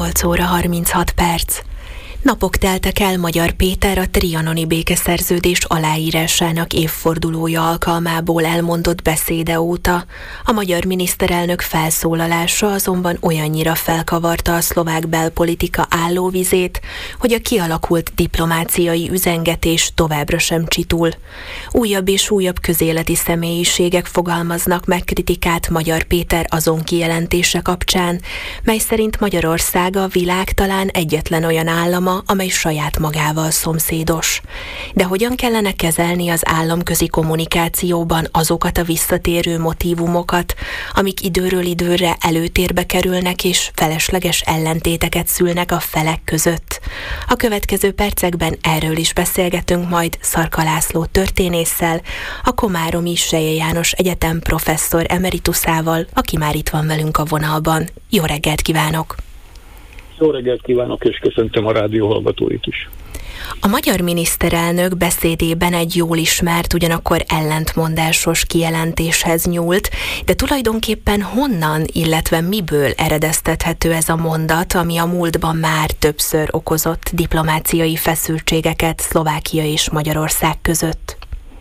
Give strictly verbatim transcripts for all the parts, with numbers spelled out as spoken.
nyolc óra harminchat perc. Napok teltek el Magyar Péter a trianoni békeszerződés aláírásának évfordulója alkalmából elmondott beszéde óta. A magyar miniszterelnök felszólalása azonban olyannyira felkavarta a szlovák belpolitika állóvizét, hogy a kialakult diplomáciai üzengetés továbbra sem csitul. Újabb és újabb közéleti személyiségek fogalmaznak meg kritikát Magyar Péter azon kijelentése kapcsán, mely szerint Magyarország a világ talán egyetlen olyan állama, amely saját magával szomszédos. De hogyan kellene kezelni az államközi kommunikációban azokat a visszatérő motívumokat, amik időről időre előtérbe kerülnek és felesleges ellentéteket szülnek a felek között? A következő percekben erről is beszélgetünk majd Szarka László történésszel, a Komáromi Selye János Egyetem professzor emerituszával, aki már itt van velünk a vonalban. Jó reggelt kívánok! Jó reggelt kívánok, és köszöntöm a rádió hallgatóit is. A magyar miniszterelnök beszédében egy jól ismert, ugyanakkor ellentmondásos kijelentéshez nyúlt, de tulajdonképpen honnan, illetve miből eredeztethető ez a mondat, ami a múltban már többször okozott diplomáciai feszültségeket Szlovákia és Magyarország között?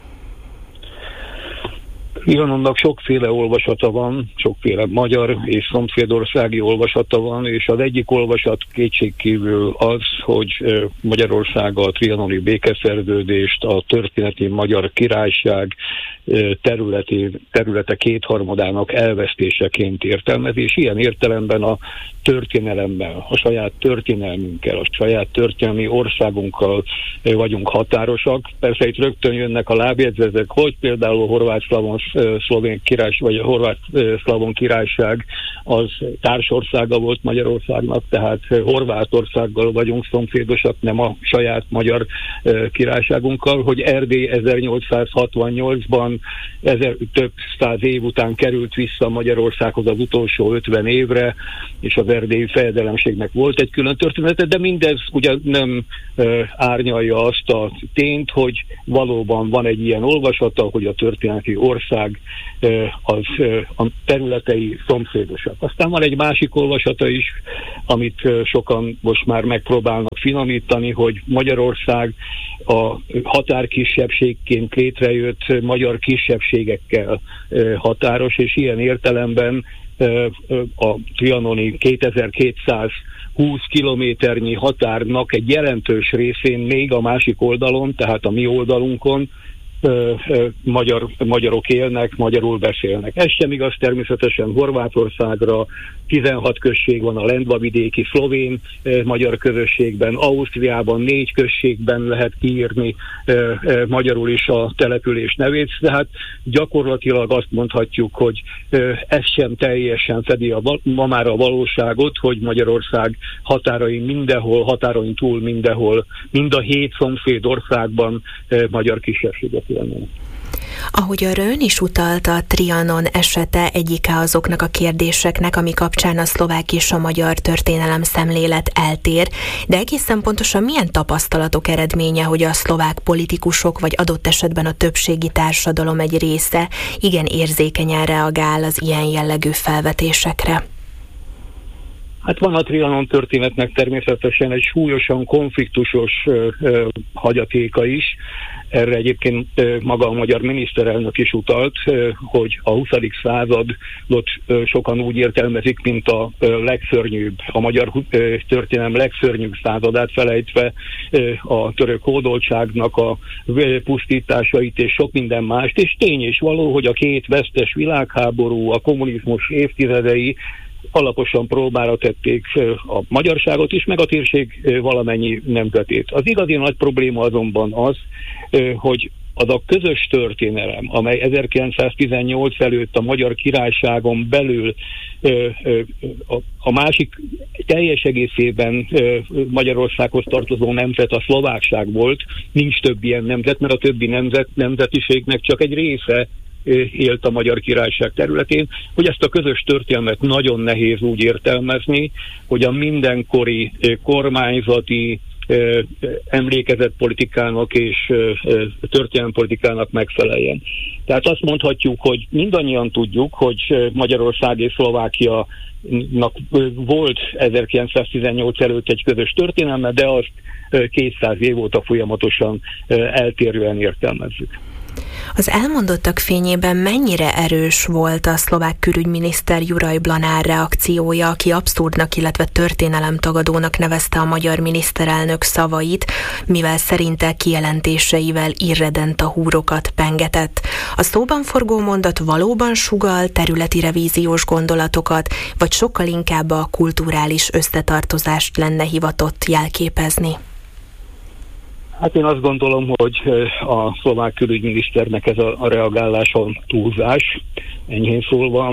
Trianonnak sokféle olvasata van, sokféle magyar és szomszédországi olvasata van, és az egyik olvasat kétségkívül az, hogy Magyarország a trianoni békeszerződést a történeti Magyar Királyság területi, területe kétharmadának elvesztéseként értelmezi, és ilyen értelemben a történelemmel, a saját történelmünkkel, a saját történelmi országunkkal vagyunk határosak. Persze itt rögtön jönnek a lábjegyzetek, hogy például a horvát-szlavon szlovén királyság, vagy a horvát-szlavon királyság az társországa volt Magyarországnak, tehát Horvátországgal vagyunk szomszédosak, nem a saját magyar királyságunkkal, hogy Erdély ezernyolcszázhatvannyolcban ezer, több száz év után került vissza Magyarországhoz az utolsó ötven évre, és az erdélyi fejedelemségnek volt egy külön története, de mindez ugye nem árnyalja azt a tényt, hogy valóban van egy ilyen olvasata, hogy a történeti ország az a területei szomszédosak. Aztán van egy másik olvasata is, amit sokan most már megpróbálnak finomítani, hogy Magyarország a határkisebbségként létrejött magyar kisebbségekkel határos, és ilyen értelemben a trianoni kétezer-kétszázhúsz kilométernyi határnak egy jelentős részén még a másik oldalon, tehát a mi oldalunkon Ö, ö, magyar, magyarok élnek, magyarul beszélnek. Ez sem igaz természetesen Horvátországra, tizenhat község van a lendvavidéki szlovén ö, magyar közösségben, Ausztriában négy községben lehet kiírni ö, ö, magyarul is a település nevét, tehát gyakorlatilag azt mondhatjuk, hogy ö, ez sem teljesen fedi a, ma már a valóságot, hogy Magyarország határain mindenhol, határain túl mindenhol, mind a hét szomszéd országban ö, magyar kisebbséget. Ahogy arra ön is utalt, a Trianon esete egyike azoknak a kérdéseknek, ami kapcsán a szlovák és a magyar történelem szemlélet eltér, de egészen pontosan milyen tapasztalatok eredménye, hogy a szlovák politikusok, vagy adott esetben a többségi társadalom egy része igen érzékenyen reagál az ilyen jellegű felvetésekre? Hát van a Trianon történetnek természetesen egy súlyosan konfliktusos ö, ö, hagyatéka is. Erre egyébként ö, maga a magyar miniszterelnök is utalt, ö, hogy a huszadik századot ö, sokan úgy értelmezik, mint a ö, legszörnyűbb, a magyar ö, történelem legszörnyűbb századát, felejtve ö, a török hódoltságnak a ö, pusztításait és sok minden mást, és tény és való, hogy a két vesztes világháború, a kommunizmus évtizedei alaposan próbára tették a magyarságot is, meg a térség valamennyi nemzetét. Az igazi nagy probléma azonban az, hogy az a közös történelem, amely ezerkilencszáztizennyolc előtt a Magyar Királyságon belül a másik teljes egészében Magyarországhoz tartozó nemzet a szlovákság volt, nincs több ilyen nemzet, mert a többi nemzet, nemzetiségnek csak egy része élt a Magyar Királyság területén, hogy ezt a közös történelmet nagyon nehéz úgy értelmezni, hogy a mindenkori kormányzati emlékezetpolitikának és történelempolitikának megfeleljen. Tehát azt mondhatjuk, hogy mindannyian tudjuk, hogy Magyarország és Szlovákia volt ezerkilencszáztizennyolc előtt egy közös történelme, de azt kétszáz év óta folyamatosan eltérően értelmezzük. Az elmondottak fényében mennyire erős volt a szlovák külügyminiszter Juraj Blanár reakciója, aki abszurdnak, illetve történelemtagadónak nevezte a magyar miniszterelnök szavait, mivel szerinte kijelentéseivel irredenta húrokat pengetett. A szóban forgó mondat valóban sugall területi revíziós gondolatokat, vagy sokkal inkább a kulturális összetartozást lenne hivatott jelképezni? Hát én azt gondolom, hogy a szlovák külügyminiszternek ez a, a reagáláson túlzás, enyhén szólva.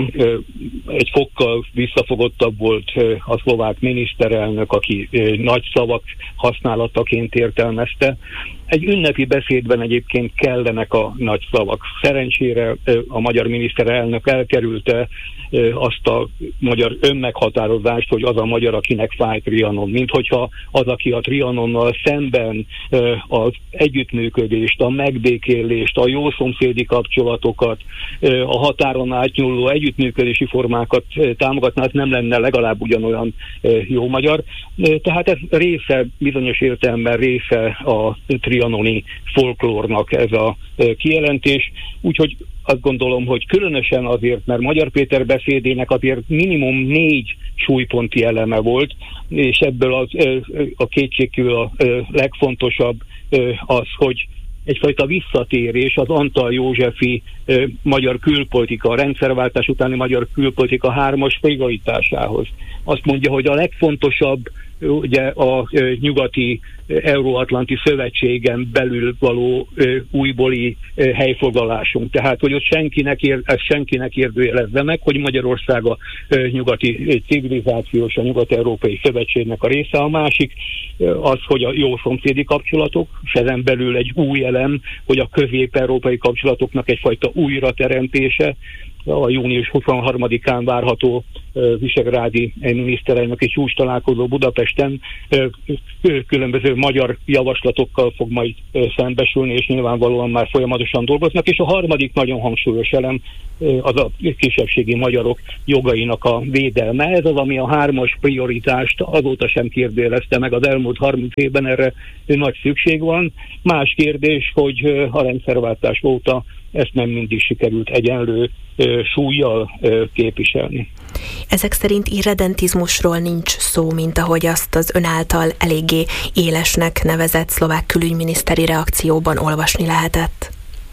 Egy fokkal visszafogottabb volt a szlovák miniszterelnök, aki nagy szavak használataként értelmezte. Egy ünnepi beszédben egyébként kellenek a nagy szavak. Szerencsére a magyar miniszterelnök elkerülte azt a magyar önmeghatározást, hogy az a magyar, akinek fáj Trianon, mint hogyha az, aki a Trianonnal szemben az együttműködést, a megbékélést, a jó szomszédi kapcsolatokat, a határon átnyúló együttműködési formákat támogatná, ez nem lenne legalább ugyanolyan jó magyar. Tehát ez része, bizonyos értelemben része a trianoni folklórnak ez a kijelentés, úgyhogy azt gondolom, hogy különösen azért, mert Magyar Péter beszédének azért minimum négy súlyponti eleme volt, és ebből az, a kétségkívül a legfontosabb az, hogy egyfajta visszatérés az Antal Józsefi magyar külpolitika, a rendszerváltás utáni magyar külpolitika hármas prioritásához. Azt mondja, hogy a legfontosabb ugye a nyugati Euróatlanti Szövetségen belül való újbóli helyfoglalásunk. Tehát, hogy ott senkinek, ér, ez senkinek kérdőjelezze meg, hogy Magyarország a nyugati civilizációs, a Nyugat-Európai Szövetségnek a része. A másik az, hogy a jó szomszédi kapcsolatok, és ezen belül egy új elem, hogy a közép-európai kapcsolatoknak egyfajta újrateremtése. A június huszonharmadikán várható visegrádi miniszterelnöki csúcs találkozó Budapesten különböző magyar javaslatokkal fog majd szembesülni, és nyilvánvalóan már folyamatosan dolgoznak. És a harmadik nagyon hangsúlyos elem az a kisebbségi magyarok jogainak a védelme. Ez az, ami a hármas prioritást azóta sem kérdőjelezte meg, az elmúlt harminc évben erre nagy szükség van. Más kérdés, hogy a rendszerváltás óta ezt nem mindig sikerült egyenlő súllyal képviselni. Ezek szerint irredentizmusról nincs szó, mint ahogy azt az ön által eléggé élesnek nevezett szlovák külügyminiszteri reakcióban olvasni lehetett.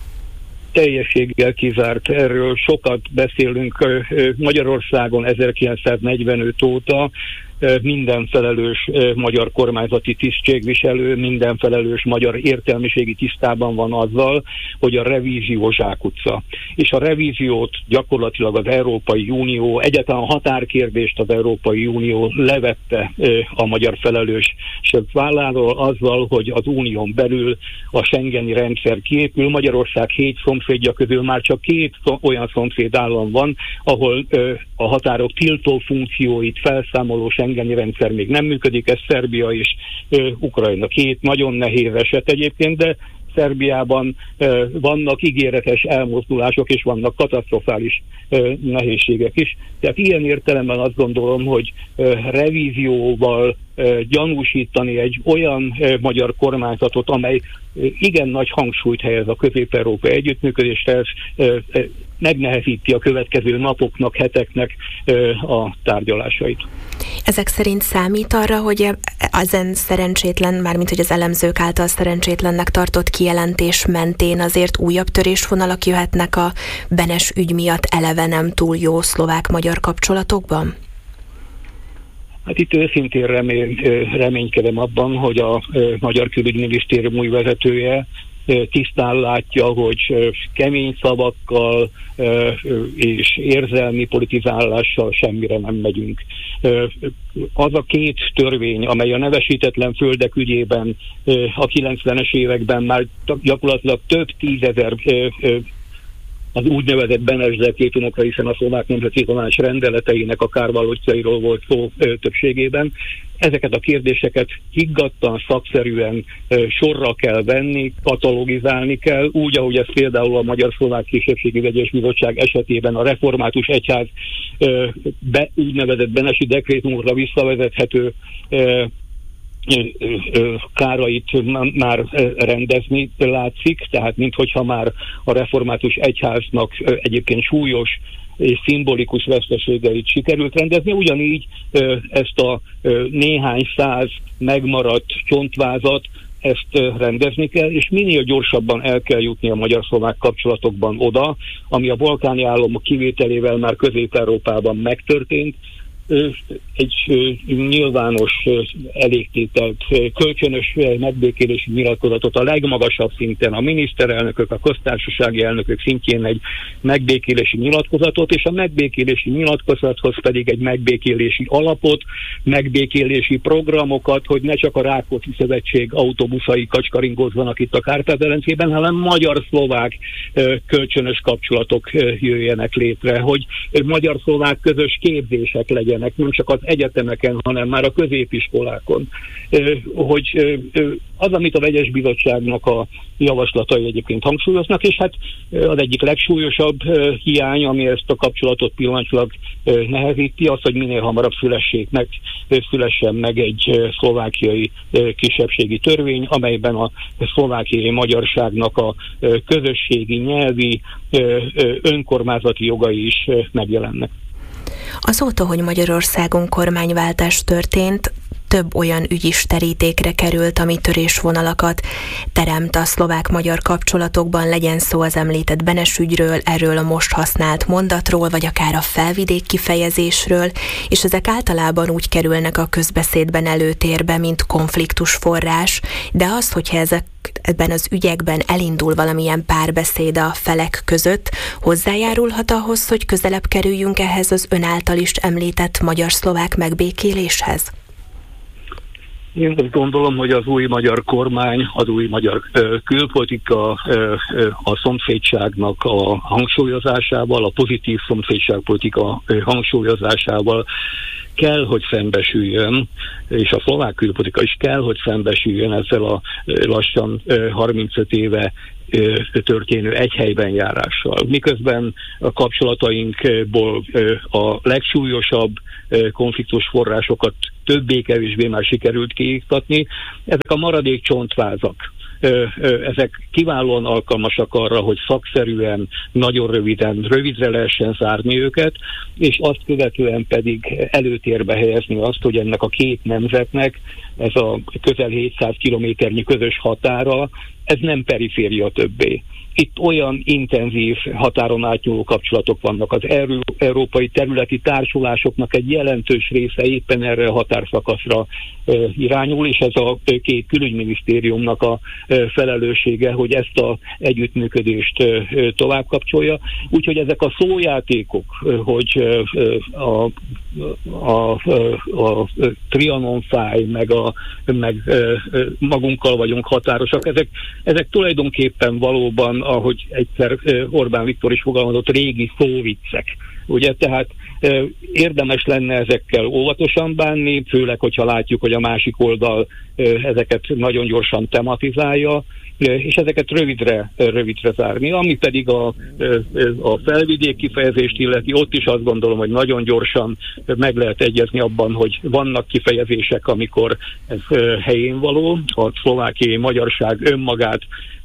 Teljességgel kizárt. Erről sokat beszélünk Magyarországon ezerkilencszáznegyvenöt óta. Minden felelős magyar kormányzati tisztségviselő, minden felelős magyar értelmiségi tisztában van azzal, hogy a revízió zsákutca. És a revíziót gyakorlatilag az Európai Unió, egyáltalán a határkérdést az Európai Unió levette a magyar felelős válláról azzal, hogy az unión belül a schengeni rendszer kiépül. Magyarország hét szomszédja közül már csak két olyan szomszéd állam van, ahol a határok tiltó funkcióit felszámoló schengeni rendszer még nem működik, ez Szerbia és Ukrajna. Két nagyon nehéz eset egyébként, de Szerbiában vannak ígéretes elmozdulások, és vannak katasztrofális nehézségek is. Tehát ilyen értelemben azt gondolom, hogy revízióval gyanúsítani egy olyan magyar kormányzatot, amely igen nagy hangsúlyt helyez a közép-európai együttműködésre, ez megnehezíti a következő napoknak, heteknek a tárgyalásait. Ezek szerint számít arra, hogy ezen szerencsétlen, mármint hogy az elemzők által szerencsétlennek tartott kijelentés mentén azért újabb törésvonalak jöhetnek a Benes ügy miatt eleve nem túl jó szlovák-magyar kapcsolatokban? Hát itt őszintén remény, reménykedem abban, hogy a Magyar Külügyminisztérium új vezetője tisztán látja, hogy kemény szavakkal és érzelmi politizálással semmire nem megyünk. Az a két törvény, amely a nevesítetlen földek ügyében a kilencvenes években már gyakorlatilag több tízezer az úgynevezett Benes dekrétumokra, hiszen a szlovák nemzeti tanács rendeleteinek a kárvalótjairól volt szó ö, többségében. ezeket a kérdéseket higgadtan, szakszerűen sorra kell venni, katalogizálni kell, úgy, ahogy ez például a Magyar-Szlovák Kisebbségi Vegyes Bizottság esetében a református egyház be, úgynevezett Benesi dekrétumra visszavezethető kárait már rendezni látszik, tehát minthogyha már a református egyháznak egyébként súlyos és szimbolikus veszteségeit sikerült rendezni, ugyanígy ezt a néhány száz megmaradt csontvázat, ezt rendezni kell, és minél gyorsabban el kell jutni a magyar-szlovák kapcsolatokban oda, ami a balkáni államok kivételével már Közép-Európában megtörtént, egy nyilvános elégtételt, kölcsönös megbékélési nyilatkozatot a legmagasabb szinten, a miniszterelnökök, a köztársasági elnökök szintjén egy megbékélési nyilatkozatot, és a megbékélési nyilatkozathoz pedig egy megbékélési alapot, megbékélési programokat, hogy ne csak a Rákóczi Szövetség autóbuszai kacskaringozzanak itt a Kárpát-medencében, hanem magyar-szlovák kölcsönös kapcsolatok jöjjenek létre, hogy magyar-szlovák közös képzések legyenek, nem csak az egyetemeken, hanem már a középiskolákon. Hogy az, amit a Vegyes Bizottságnak a javaslatai egyébként hangsúlyoznak, és hát az egyik legsúlyosabb hiány, ami ezt a kapcsolatot pillanatilag nehezíti, az, hogy minél hamarabb szülessék meg, szülessen meg egy szlovákiai kisebbségi törvény, amelyben a szlovákiai magyarságnak a közösségi, nyelvi, önkormányzati jogai is megjelennek. Azóta, hogy Magyarországon kormányváltás történt, több olyan ügy is terítékre került, ami törésvonalakat teremt a szlovák-magyar kapcsolatokban, legyen szó az említett Benes ügyről, erről a most használt mondatról, vagy akár a felvidék kifejezésről, és ezek általában úgy kerülnek a közbeszédben előtérbe, mint konfliktusforrás, de az, hogyha ezek ebben az ügyekben elindul valamilyen párbeszéd a felek között, hozzájárulhat ahhoz, hogy közelebb kerüljünk ehhez az ön által is említett magyar-szlovák megbékéléshez? Én azt gondolom, hogy az új magyar kormány, az új magyar ö, külpolitika ö, ö, a szomszédságnak a hangsúlyozásával, a pozitív szomszédságpolitika ö, hangsúlyozásával kell, hogy szembesüljön, és a szlovák külpolitika is kell, hogy szembesüljön ezzel a lassan harmincöt éve történő egy helyben járással. Miközben a kapcsolatainkból a legsúlyosabb konfliktus forrásokat többé-kevésbé már sikerült kiiktatni, ezek a maradék csontvázak. Ezek kiválóan alkalmasak arra, hogy szakszerűen, nagyon röviden, rövidre lehessen zárni őket, és azt követően pedig előtérbe helyezni azt, hogy ennek a két nemzetnek ez a közel hétszáz kilométernyi közös határa, ez nem periféria többé. Itt olyan intenzív határon átnyúló kapcsolatok vannak, az Euró- európai területi társulásoknak egy jelentős része éppen erre a határszakaszra e, irányul, és ez a két külügyminisztériumnak a e, felelőssége, hogy ezt az együttműködést e, tovább kapcsolja. Úgyhogy ezek a szójátékok, hogy e, a, a, a, a Trianon-fáj, meg, a, meg e, magunkkal vagyunk határosak, ezek, ezek tulajdonképpen valóban, ahogy egyszer Orbán Viktor is fogalmazott, régi szóviccek. Ugye, tehát e, érdemes lenne ezekkel óvatosan bánni, főleg, hogyha látjuk, hogy a másik oldal e, ezeket nagyon gyorsan tematizálja, e, és ezeket rövidre, rövidre zárni. Ami pedig a, a felvidék kifejezést illeti, ott is azt gondolom, hogy nagyon gyorsan meg lehet egyezni abban, hogy vannak kifejezések, amikor ez helyén való, a szlovákiai magyarság önmagát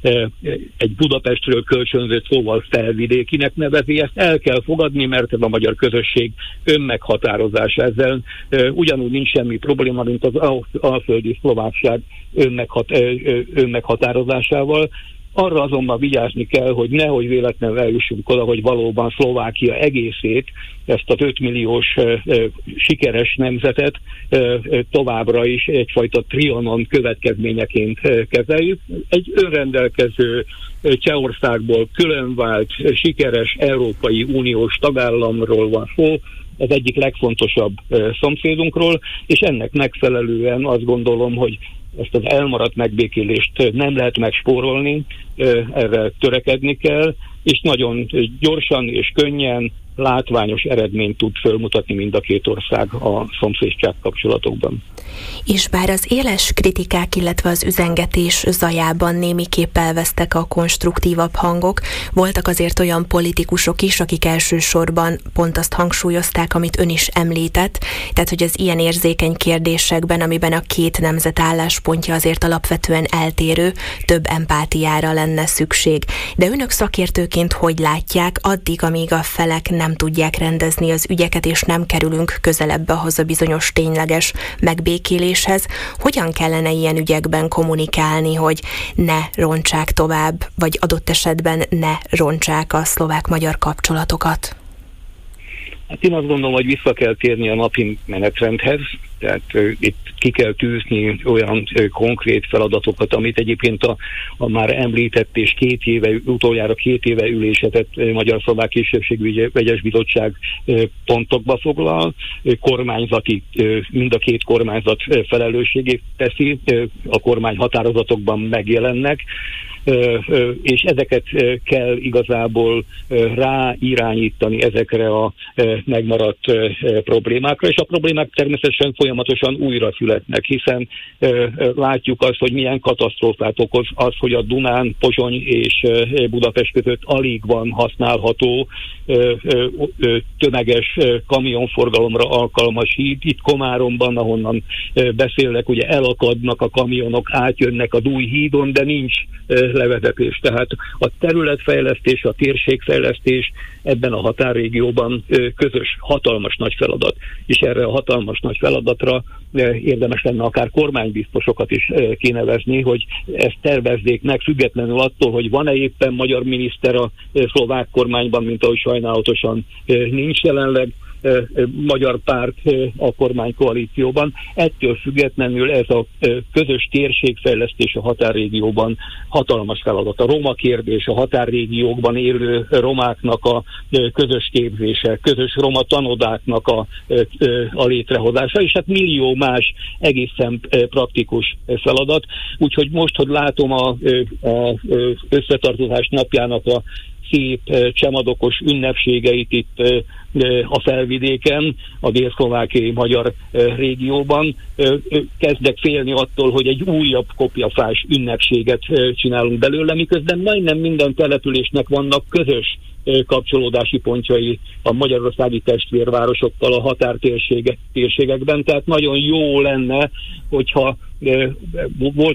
egy Budapestről kölcsönzött szóval felvidékinek nevezi, ezt el kell fogadni, mert ez a magyar közösség önmeghatározása. Ezzel ugyanúgy nincs semmi probléma, mint az alföldi szlovákság önmeghat, önmeghatározásával. Arra azonban vigyázni kell, hogy nehogy véletlenül eljussunk oda, hogy valóban Szlovákia egészét, ezt az ötmilliós e, e, sikeres nemzetet e, továbbra is egyfajta Trianon következményeként e, kezeljük. Egy önrendelkező e, Csehországból különvált, e, sikeres Európai Uniós tagállamról van szó, az egyik legfontosabb e, szomszédunkról, és ennek megfelelően azt gondolom, hogy ezt az elmaradt megbékélést nem lehet megspórolni, erre törekedni kell, és nagyon gyorsan és könnyen látványos eredményt tud fölmutatni mind a két ország a szomszédság kapcsolatokban. És bár az éles kritikák, illetve az üzengetés zajában némiképp elvesztek a konstruktívabb hangok, voltak azért olyan politikusok is, akik elsősorban pont azt hangsúlyozták, amit ön is említett, tehát hogy az ilyen érzékeny kérdésekben, amiben a két nemzet álláspontja azért alapvetően eltérő, több empátiára lenne szükség. De önök szakértőként hogy látják, addig, amíg a felek nem tudják rendezni az ügyeket, és nem kerülünk közelebb ahhoz a bizonyos tényleges megbékéléshez, hogyan kellene ilyen ügyekben kommunikálni, hogy ne rontsák tovább, vagy adott esetben ne rontsák a szlovák-magyar kapcsolatokat? Hát én azt gondolom, hogy vissza kell térni a napi menetrendhez, tehát uh, itt ki kell tűzni olyan uh, konkrét feladatokat, amit egyébként a, a már említett és két éve, utoljára két éve ülésetett uh, Magyar-Szlovák Kisebbségügyi Vegyes Bizottság uh, pontokba foglal, uh, kormányzati, uh, mind a két kormányzat uh, felelősségét teszi, uh, a kormány határozatokban megjelennek, és ezeket kell igazából ráirányítani ezekre a megmaradt problémákra, és a problémák természetesen folyamatosan újra születnek, hiszen látjuk azt, hogy milyen katasztrófát okoz az, hogy a Dunán, Pozsony és Budapest között alig van használható tömeges kamionforgalomra alkalmas híd. Itt Komáromban, ahonnan beszélnek, ugye elakadnak a kamionok, átjönnek a Dúj hídon, de nincs levezetés. Tehát a területfejlesztés, a térségfejlesztés ebben a határrégióban közös, hatalmas nagy feladat. És erre a hatalmas nagy feladatra érdemes lenne akár kormánybiztosokat is kinevezni, hogy ezt tervezzék meg, függetlenül attól, hogy van-e éppen magyar miniszter a szlovák kormányban, mint ahogy sajnálatosan nincs jelenleg magyar párt a kormánykoalícióban. Ettől függetlenül ez a közös térségfejlesztés a határrégióban hatalmas feladat. A roma kérdés, a határrégiókban élő romáknak a közös képzése, közös roma tanodáknak a, a létrehozása, és hát millió más egészen praktikus feladat. Úgyhogy most, hogy látom a, a összetartozás napjának a szép csemadokos ünnepségeit itt a felvidéken, a dél-szlovákiai magyar régióban, kezdek félni attól, hogy egy újabb kopjafás ünnepséget csinálunk belőle, miközben majdnem minden településnek vannak közös kapcsolódási pontjai a magyarországi testvérvárosokkal a határtérségekben, tehát nagyon jó lenne, hogyha volt